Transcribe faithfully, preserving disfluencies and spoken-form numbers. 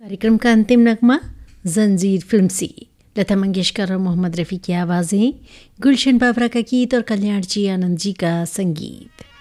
कार्यक्रम का अंतिम नगमा जंजीर फिल्म से लता मंगेशकर और मोहम्मद रफ़ी की आवाज़ें, गुलशन बाबरा का गीत और कल्याण जी आनंद जी का संगीत।